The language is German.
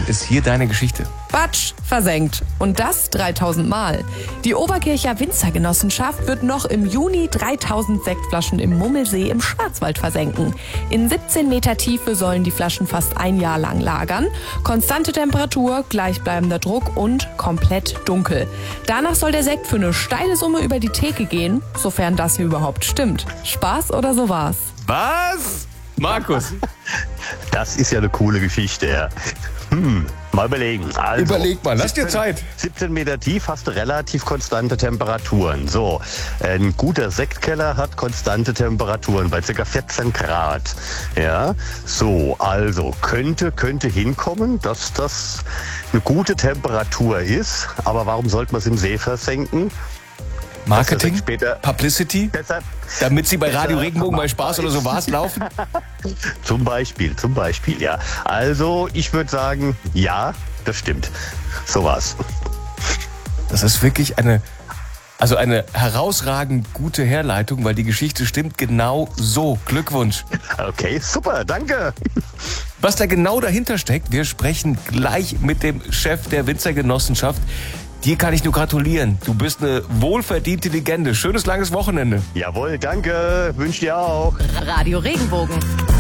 dann ist hier deine Geschichte. Batsch, versenkt. Und das 3000 Mal. Die Oberkircher Winzergenossenschaft wird noch im Juni 3000 Sektflaschen im Mummelsee im Schwarzwald versenken. In 17 Meter Tiefe sollen die Flaschen fast ein Jahr lang lagern. Konstante Temperatur, gleichbleibender Druck und komplett dunkel. Danach soll der Sekt für eine steile Summe über die Theke gehen, sofern das hier überhaupt stimmt. Spaß oder so war's? Was? Markus? Das ist ja eine coole Geschichte, ja. Mal überlegen. Also, Überleg mal, lass dir Zeit. 17 Meter tief hast du relativ konstante Temperaturen. So, ein guter Sektkeller hat konstante Temperaturen bei ca. 14 Grad. Ja, so, also könnte hinkommen, dass das eine gute Temperatur ist. Aber warum sollte man es im See versenken? Marketing, später Publicity, deshalb, damit sie bei Radio Regenbogen bei Spaß oder so was laufen? Zum Beispiel, ja. Also, ich würde sagen, ja, das stimmt. So war's. Das ist wirklich eine herausragend gute Herleitung, weil die Geschichte stimmt genau so. Glückwunsch. Okay, super, danke. Was da genau dahinter steckt, wir sprechen gleich mit dem Chef der Winzergenossenschaft. Dir kann ich nur gratulieren. Du bist eine wohlverdiente Legende. Schönes langes Wochenende. Jawohl, danke. Wünsche dir auch. Radio Regenbogen.